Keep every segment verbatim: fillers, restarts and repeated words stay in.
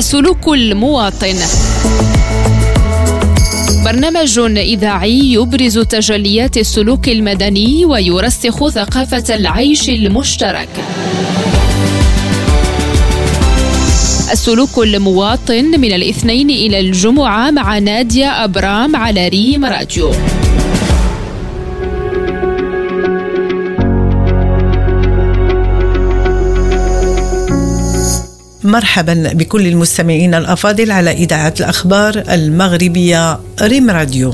السلوك المواطن، برنامج إذاعي يبرز تجليات السلوك المدني ويرسخ ثقافة العيش المشترك. السلوك المواطن من الاثنين إلى الجمعة مع نادية أبرام على ريم راديو. مرحبا بكل المستمعين الأفاضل على إذاعة الأخبار المغربية ريم راديو.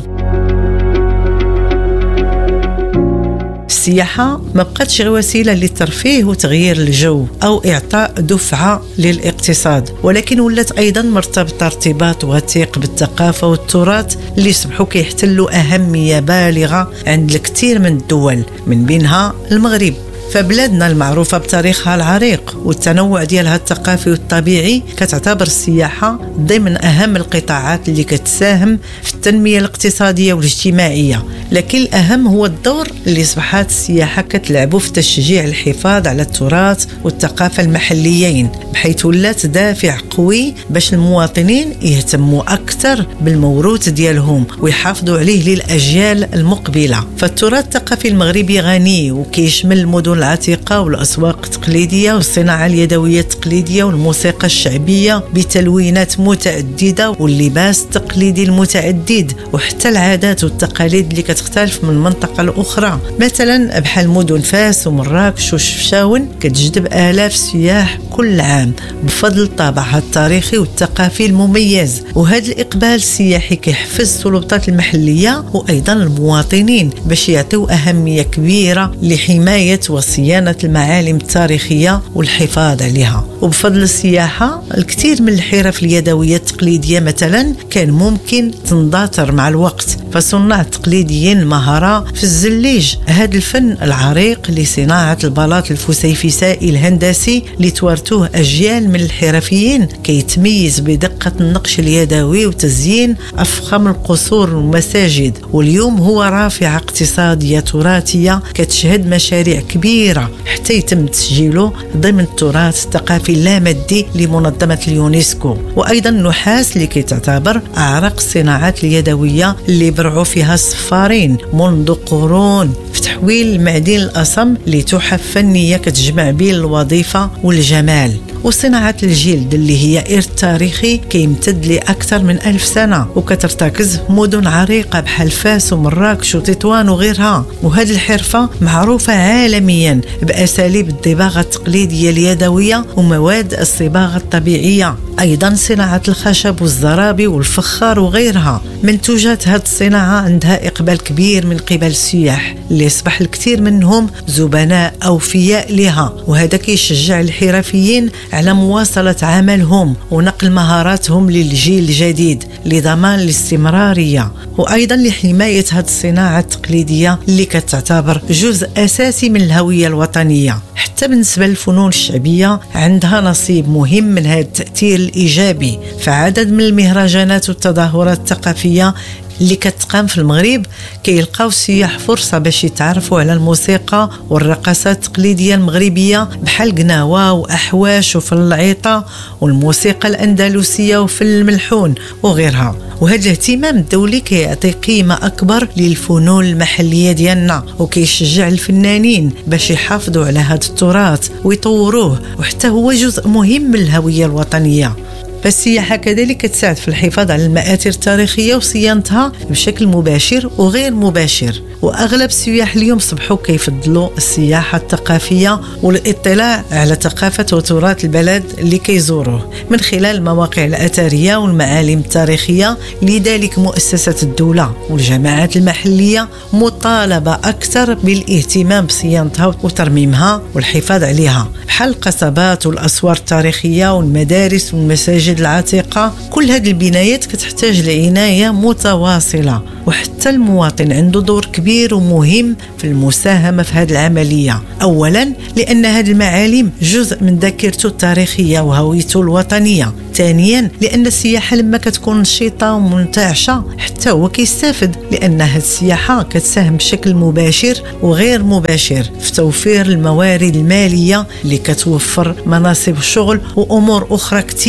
السياحة ما بقتش غير وسيلة للترفيه وتغيير الجو أو إعطاء دفعة للاقتصاد، ولكن ولات أيضا مرتبطة ارتباط وثيق بالثقافة والتراث اللي صبحوا كيحتلوا أهمية بالغة عند الكثير من الدول، من بينها المغرب. فبلادنا المعروفة بتاريخها العريق والتنوع ديالها الثقافي والطبيعي كتعتبر السياحة ضمن أهم القطاعات اللي كتساهم في التنمية الاقتصادية والاجتماعية. لكن الأهم هو الدور اللي أصبحت السياحة كتلعبه في تشجيع الحفاظ على التراث والثقافة المحليين، بحيث ولات دافع قوي باش المواطنين يهتموا أكثر بالموروث ديالهم ويحافظوا عليه للأجيال المقبلة. فالتراث الثقافي المغربي غني وكيشمل المدن العتيقة والأسواق التقليدية والصناعة اليدوية التقليدية والموسيقى الشعبية بتلوينات متعددة واللباس التقليدي المتعدد وحتى العادات والتقاليد اللي كتختلف من منطقة لأخرى. مثلا بحال مدن فاس ومراكش وشفشاون كتجذب آلاف السياح كل عام بفضل طابعها التاريخي والثقافي المميز. وهذا الإقبال السياحي كيحفز السلطات المحلية وأيضا المواطنين باش يعطيو أهمية كبيرة لحماية وصيانة المعالم التاريخية والحفاظ عليها. وبفضل السياحة الكثير من الحرف اليدوية التقليدية مثلا كان ممكن تندثر مع الوقت، فصناع تقليديين مهارة في الزليج، هذا الفن العريق لصناعة البلاط الفسيفسائي الهندسي اللي توارثوه أجيال من الحرفيين كيتميز بدقة النقش اليدوي وتزيين أفخم القصور والمساجد. واليوم هو رافعة اقتصادية تراثية كتشهد مشاريع كبيرة حتى يتم تسجيله ضمن التراث الثقافي اللامادي لمنظمة اليونسكو. وأيضا النحاس اللي كتعتبر أعرق الصناعات اليدوية اللي برعوا فيها الصفارين منذ قرون في تحويل المعدن الأصم لتحف فنية كتجمع بين الوظيفة والجمال. وصناعة الجلد اللي هي إرث تاريخي كيمتد لأكثر من ألف سنة وكترتكز مدن عريقة بحال فاس ومراكش وتطوان وغيرها. وهذه الحرفة معروفة عالميا بأساليب الصباغة التقليدية اليدوية ومواد الصباغة الطبيعية. أيضا صناعة الخشب والزرابي والفخار وغيرها. منتوجات هذه الصناعة عندها إقبال كبير من قبل السياح اللي يصبح الكثير منهم زبناء أوفياء لها، وهذا كيشجع الحرفيين على مواصلة عملهم ونقل مهاراتهم للجيل الجديد لضمان الاستمرارية وأيضا لحماية هذه الصناعة التقليدية اللي كتعتبر جزء أساسي من الهوية الوطنية. حتى بالنسبة للفنون الشعبية عندها نصيب مهم من هذا التأثير الإيجابي، فعدد من المهرجانات والتظاهرات الثقافية اللي كتقام في المغرب كيلقاو السياح فرصة باش يتعرفوا على الموسيقى والرقصات التقليدية المغربية بحال قناوة وأحواش وفن العيطة والموسيقى الأندلسية وفن الملحون وغيرها. وهذا الاهتمام الدولي كيعطي قيمة أكبر للفنون المحلية ديالنا وكيشجع الفنانين باش يحافظوا على هذا التراث ويطوروه، وحتى هو جزء مهم من الهوية الوطنية. فالسياحة كذلك تساعد في الحفاظ على المآثر التاريخية وصيانتها بشكل مباشر وغير مباشر. وأغلب السياح اليوم صبحوا كيفضلوا السياحة الثقافية والاطلاع على ثقافة وتراث البلد اللي كيزوروه من خلال المواقع الأثرية والمعالم التاريخية. لذلك مؤسسة الدولة والجماعات المحلية مطالبة أكثر بالاهتمام بصيانتها وترميمها والحفاظ عليها، بحال القصبات والأسوار التاريخية والمدارس والمساجد العتيقة. كل هذه البنايات كتحتاج لعناية متواصلة، وحتى المواطن عنده دور كبير ومهم في المساهمة في هذه العملية. أولا لأن هذه المعالم جزء من ذاكرته التاريخية وهويته الوطنية. ثانيا لأن السياحة لما كتكون نشيطة ومنتعشة حتى هو كيستافد، لأن هذه السياحة كتساهم بشكل مباشر وغير مباشر في توفير الموارد المالية اللي كتوفر مناصب الشغل وأمور أخرى كثيرة.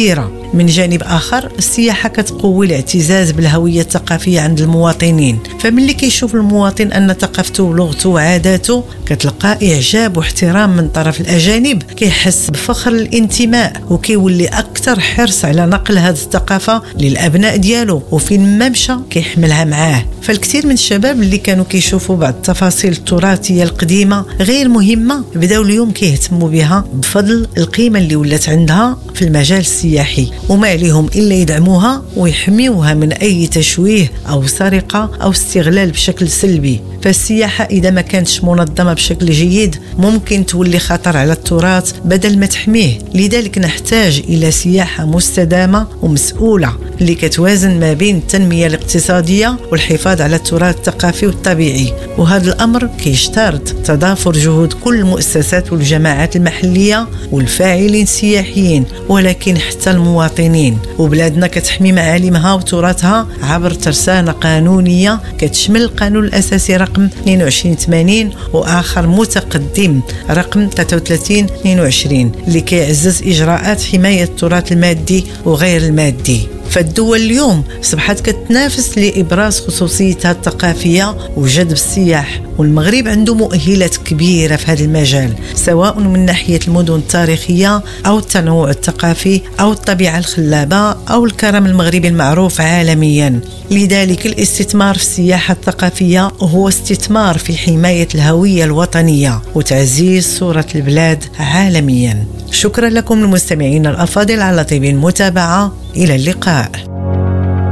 من جانب آخر السياحة كتقوي الاعتزاز بالهوية الثقافية عند المواطنين، فملي كيشوف المواطن أن ثقافته ولغته وعاداته كتلقى إعجاب واحترام من طرف الأجانب، كيحس بفخر الانتماء وكيولي أكثر حرص على نقل هذه الثقافة للأبناء ديالو، وفين ما مشى كيحملها معاه. فالكثير من الشباب اللي كانوا كيشوفوا بعض التفاصيل التراثية القديمة غير مهمة بداو اليوم كيهتموا بها بفضل القيمة اللي ولات عندها في المجال السياحي، وما عليهم إلا يدعموها ويحميوها من أي تشويه أو سرقة أو استغلال بشكل سلبي. فالسياحة إذا ما كانتش منظمة بشكل جيد ممكن تولي خطر على التراث بدل ما تحميه. لذلك نحتاج إلى سياحة مستدامة ومسؤولة اللي كتوازن ما بين التنمية الاقتصادية والحفاظ على التراث الثقافي والطبيعي، وهذا الأمر كيشترط تضافر جهود كل المؤسسات والجماعات المحلية والفاعلين السياحيين، ولكن حتى المواطنين. وبلادنا كتحمي معالمها وتراثها عبر ترسانة قانونية كتشمل القانون الأساسي رقم اثنين وعشرين ثمانين وآخر متقدم رقم ثلاثة وثلاثين اثنين وعشرين اللي كيعزز إجراءات حماية التراث المادي وغير المادي. فالدول اليوم صبحت كتنافس لإبراز خصوصيتها الثقافية وجذب السياح، والمغرب عنده مؤهلات كبيرة في هذا المجال، سواء من ناحية المدن التاريخية أو التنوع الثقافي أو الطبيعة الخلابة أو الكرم المغربي المعروف عالميا. لذلك الاستثمار في السياحة الثقافية هو استثمار في حماية الهوية الوطنية وتعزيز صورة البلاد عالميا. شكرا لكم المستمعين الأفاضل على طيب المتابعة، إلى اللقاء.